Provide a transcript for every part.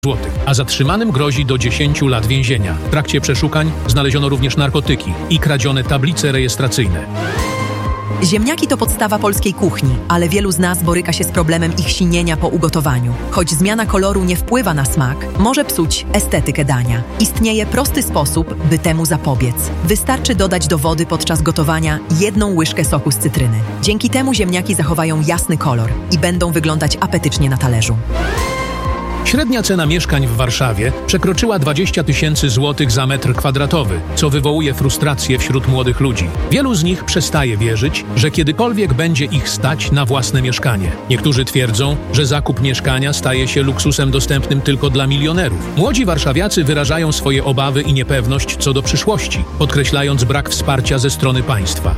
złotych, a zatrzymanym grozi do 10 lat więzienia. W trakcie przeszukań znaleziono również narkotyki i kradzione tablice rejestracyjne. Ziemniaki to podstawa polskiej kuchni, ale wielu z nas boryka się z problemem ich sinienia po ugotowaniu. Choć zmiana koloru nie wpływa na smak, może psuć estetykę dania. Istnieje prosty sposób, by temu zapobiec. Wystarczy dodać do wody podczas gotowania 1 łyżkę soku z cytryny. Dzięki temu ziemniaki zachowają jasny kolor i będą wyglądać apetycznie na talerzu. Średnia cena mieszkań w Warszawie przekroczyła 20 000 złotych za metr kwadratowy, co wywołuje frustrację wśród młodych ludzi. Wielu z nich przestaje wierzyć, że kiedykolwiek będzie ich stać na własne mieszkanie. Niektórzy twierdzą, że zakup mieszkania staje się luksusem dostępnym tylko dla milionerów. Młodzi warszawiacy wyrażają swoje obawy i niepewność co do przyszłości, podkreślając brak wsparcia ze strony państwa.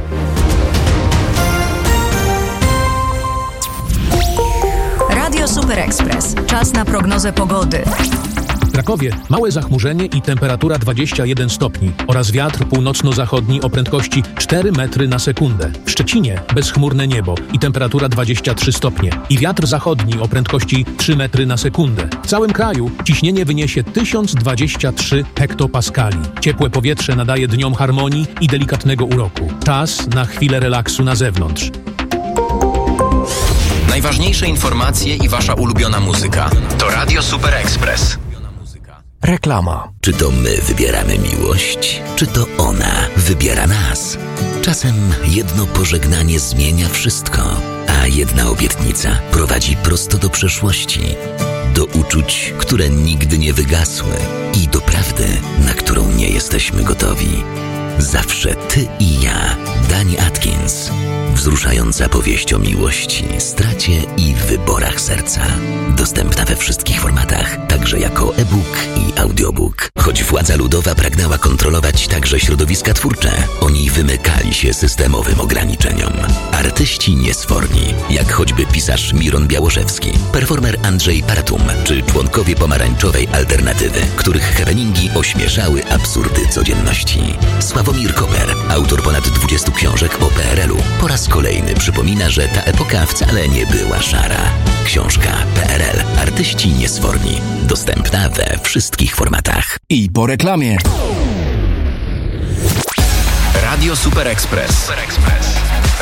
Radio Super Express. Czas na prognozę pogody. W Krakowie małe zachmurzenie i temperatura 21 stopni oraz wiatr północno-zachodni o prędkości 4 metry na sekundę. W Szczecinie bezchmurne niebo i temperatura 23 stopnie i wiatr zachodni o prędkości 3 metry na sekundę. W całym kraju ciśnienie wyniesie 1023 hektopaskali. Ciepłe powietrze nadaje dniom harmonii i delikatnego uroku. Czas na chwilę relaksu na zewnątrz. Najważniejsze informacje i wasza ulubiona muzyka. To Radio Super Express. Reklama. Czy to my wybieramy miłość, czy to ona wybiera nas? Czasem jedno pożegnanie zmienia wszystko, a jedna obietnica prowadzi prosto do przeszłości. Do uczuć, które nigdy nie wygasły i do prawdy, na którą nie jesteśmy gotowi. Zawsze ty i ja. Dani Atkins. Wzruszająca powieść o miłości, stracie i wyborach serca. Dostępna we wszystkich formatach, także jako e-book i audiobook. Choć władza ludowa pragnęła kontrolować także środowiska twórcze, oni wymykali się systemowym ograniczeniom. Artyści niesforni, jak choćby pisarz Miron Białoszewski, performer Andrzej Paratum, czy członkowie pomarańczowej alternatywy, których happeningi ośmieszały absurdy codzienności. Sławomir Koper, autor ponad 20 książek o PRL-u, po raz kolejny przypomina, że ta epoka wcale nie była szara. Książka PRL. Artyści niesforni. Dostępna we wszystkich formatach. I po reklamie. Radio Super Express.